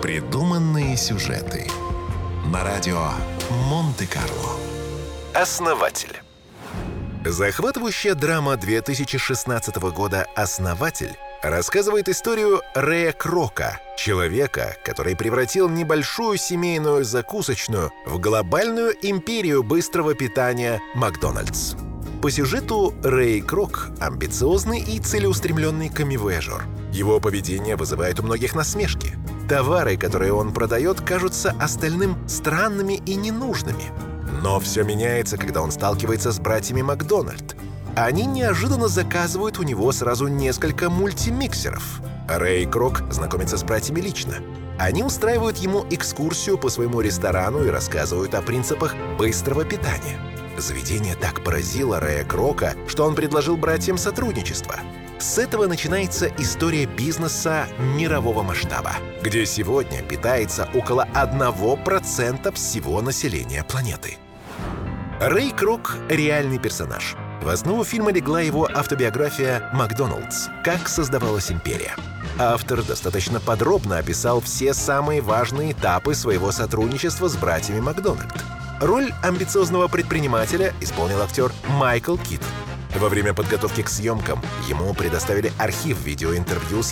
Придуманные сюжеты на радио Монте-Карло. Основатель. Захватывающая драма 2016 года «Основатель» рассказывает историю Рэя Крока, человека, который превратил небольшую семейную закусочную в глобальную империю быстрого питания «Макдональдс». По сюжету Рэй Крок – амбициозный и целеустремленный коммивояжер. Его поведение вызывает у многих насмешки. Товары, которые он продает, кажутся остальным странными и ненужными. Но все меняется, когда он сталкивается с братьями Макдональд. Они неожиданно заказывают у него сразу несколько мультимиксеров. Рэй Крок знакомится с братьями лично. Они устраивают ему экскурсию по своему ресторану и рассказывают о принципах быстрого питания. Заведение так поразило Рэя Крока, что он предложил братьям сотрудничество. С этого начинается история бизнеса мирового масштаба, где сегодня питается около 1% всего населения планеты. Рэй Крок — реальный персонаж. В основу фильма легла его автобиография «Макдоналдс. Как создавалась империя». Автор достаточно подробно описал все самые важные этапы своего сотрудничества с братьями Макдональд. Роль амбициозного предпринимателя исполнил актер Майкл Китон. Во время подготовки к съемкам ему предоставили архив видеоинтервью с